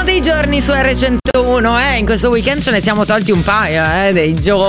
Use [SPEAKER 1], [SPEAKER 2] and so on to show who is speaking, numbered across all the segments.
[SPEAKER 1] dei giorni su R101, in questo weekend ce ne siamo tolti un paio, dei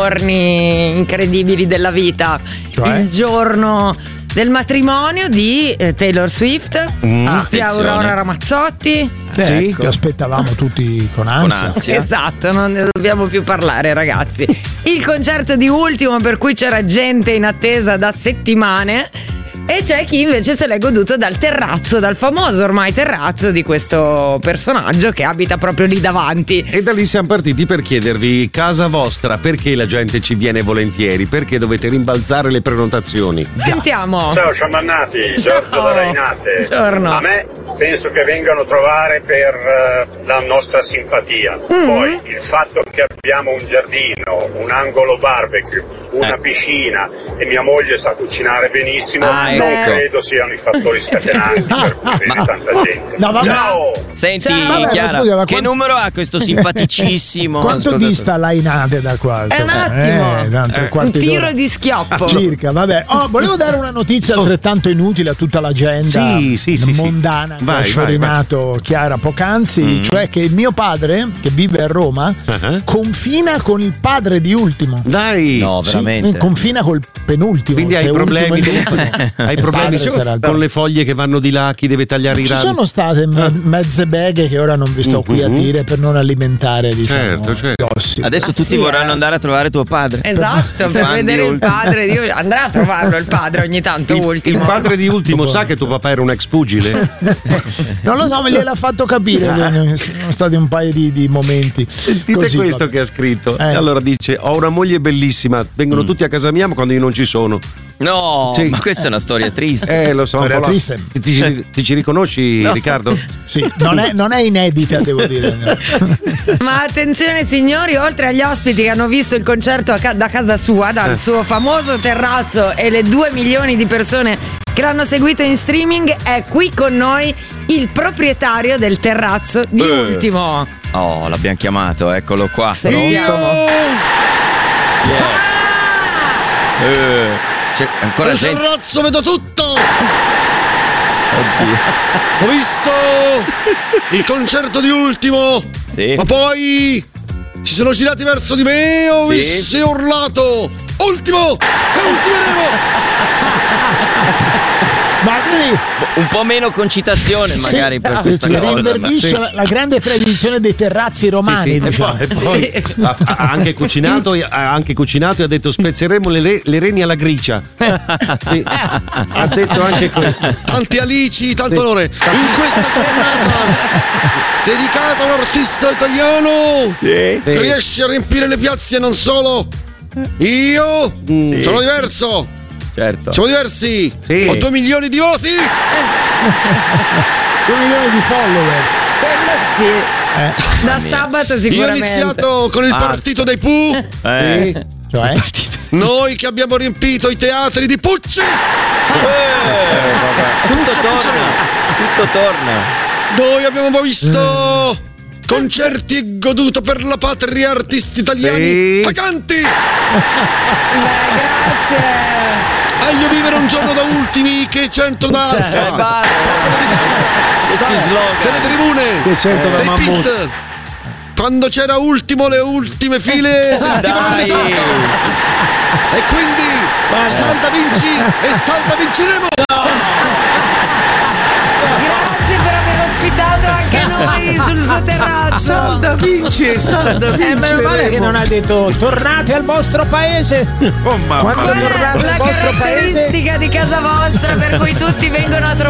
[SPEAKER 1] giorni incredibili della vita.
[SPEAKER 2] Cioè?
[SPEAKER 1] Il giorno del matrimonio di Taylor Swift, di Aurora Ramazzotti.
[SPEAKER 2] Sì, che aspettavamo tutti con ansia.
[SPEAKER 1] Esatto, non ne dobbiamo più parlare, ragazzi. Il concerto di Ultimo, per cui c'era gente in attesa da settimane. E c'è chi invece se l'è goduto dal terrazzo, dal famoso ormai terrazzo di questo personaggio che abita proprio lì davanti.
[SPEAKER 3] E da lì siamo partiti per chiedervi: casa vostra, perché la gente ci viene volentieri? Perché dovete rimbalzare le prenotazioni?
[SPEAKER 1] Sentiamo.
[SPEAKER 4] Ciao sciamannati, Giorgio da Rainate.
[SPEAKER 1] Buongiorno.
[SPEAKER 4] A me penso che vengano a trovare per la nostra simpatia. Poi il fatto che abbiamo un giardino, un angolo barbecue, una piscina e mia moglie sa cucinare benissimo, non credo siano i fattori scatenanti per cui viene tanta gente.
[SPEAKER 2] No,
[SPEAKER 4] Ciao!
[SPEAKER 5] Senti,
[SPEAKER 2] Vabbè,
[SPEAKER 5] Chiara,
[SPEAKER 2] scusa,
[SPEAKER 5] che numero ha questo simpaticissimo?
[SPEAKER 2] Quanto dista Lainate da qua?
[SPEAKER 1] È un attimo,
[SPEAKER 2] tanto
[SPEAKER 1] un
[SPEAKER 2] quarti
[SPEAKER 1] tiro
[SPEAKER 2] d'ora.
[SPEAKER 1] di schioppo.
[SPEAKER 2] Circa, vabbè. Volevo dare una notizia altrettanto inutile a tutta l'agenda mondana che ha sciorinato Chiara poc'anzi, cioè che il mio padre, che vive a Roma, confina con il padre di Ultimo.
[SPEAKER 3] Dai!
[SPEAKER 5] No, veramente.
[SPEAKER 2] Confina col penultimo.
[SPEAKER 3] Quindi hai problemi, hai problemi con le foglie che vanno di là, chi deve tagliare i rami?
[SPEAKER 2] Ci sono state mezze beghe che ora non vi sto qui a dire per non alimentare, diciamo, gossi.
[SPEAKER 5] Adesso tutti vorranno andare a trovare tuo padre.
[SPEAKER 1] Esatto, per vedere il padre di andrà a trovarlo il padre ogni tanto. Ultimo.
[SPEAKER 3] Il padre di Ultimo sa che tuo papà era un ex pugile?
[SPEAKER 2] Non lo so, me gliel'ha fatto capire. Sono stati un paio di momenti.
[SPEAKER 3] Sentite
[SPEAKER 2] così,
[SPEAKER 3] questo
[SPEAKER 2] vabbè.
[SPEAKER 3] che ha scritto. E allora dice: ho una moglie bellissima, vengono tutti a casa mia ma quando io non ci sono.
[SPEAKER 5] No,
[SPEAKER 3] Sì.
[SPEAKER 5] ma questa è una storia triste.
[SPEAKER 3] Lo so.
[SPEAKER 2] Storia triste.
[SPEAKER 3] Ti ci riconosci, Riccardo?
[SPEAKER 2] Sì, non è inedita, devo dire.
[SPEAKER 1] Ma attenzione signori, oltre agli ospiti che hanno visto il concerto da casa sua, dal suo famoso terrazzo, e le 2 milioni di persone che l'hanno seguito in streaming, è qui con noi il proprietario del terrazzo di Ultimo.
[SPEAKER 5] Oh, l'abbiamo chiamato, eccolo qua.
[SPEAKER 1] Sentiamo.
[SPEAKER 5] C'è ancora
[SPEAKER 6] Dal
[SPEAKER 5] gente.
[SPEAKER 6] terrazzo vedo tutto!
[SPEAKER 5] Oddio.
[SPEAKER 6] Ho visto il concerto di Ultimo,
[SPEAKER 5] Sì.
[SPEAKER 6] ma poi si sono girati verso di me e ho visto e urlato: Ultimo! E ultimeremo!
[SPEAKER 2] Ma quindi
[SPEAKER 5] Un po' meno concitazione magari per questa
[SPEAKER 2] si
[SPEAKER 5] cosa.
[SPEAKER 2] rinverdisce la grande tradizione dei terrazzi romani,
[SPEAKER 3] Sì,
[SPEAKER 2] diciamo.
[SPEAKER 3] e poi ha anche cucinato e ha detto: spezzeremo le reni alla gricia. Sì, ha detto anche questo.
[SPEAKER 6] Tanti alici, tanto onore in questa giornata dedicata a un artista italiano che riesce a riempire le piazze, non solo. Io sono diverso.
[SPEAKER 5] Certo.
[SPEAKER 6] Siamo diversi.
[SPEAKER 3] Sì.
[SPEAKER 6] Ho 2 milioni di voti.
[SPEAKER 2] 2 milioni di follower.
[SPEAKER 1] Quello sì. Da sabato
[SPEAKER 6] Io ho
[SPEAKER 1] sicuramente.
[SPEAKER 6] iniziato con il partito dei Pooh.
[SPEAKER 2] Cioè?
[SPEAKER 6] Noi che abbiamo riempito i teatri di Pucci.
[SPEAKER 5] Tutto torna.
[SPEAKER 6] Noi abbiamo visto concerti e goduto per la patria artisti italiani vacanti.
[SPEAKER 1] Grazie.
[SPEAKER 6] Voglio vivere un giorno da ultimi, che centro d'alfa.
[SPEAKER 5] Basta. Questi slogan.
[SPEAKER 6] Delle tribune,
[SPEAKER 2] Che centro da
[SPEAKER 6] dei
[SPEAKER 2] mammut.
[SPEAKER 6] pit. Quando c'era Ultimo, le ultime file sentivano
[SPEAKER 5] Dai.
[SPEAKER 6] le E quindi salta vinci e salta vinceremo.
[SPEAKER 1] Grazie per aver ospitato anche noi sul suo terrazzo.
[SPEAKER 3] Salda vince.
[SPEAKER 2] Meno male che non ha detto tornate al vostro paese.
[SPEAKER 3] Oh, mamma.
[SPEAKER 2] Quando
[SPEAKER 1] Qual è
[SPEAKER 2] tornate
[SPEAKER 1] la
[SPEAKER 2] al vostro paese
[SPEAKER 1] caratteristica di casa vostra per cui tutti vengono a trovare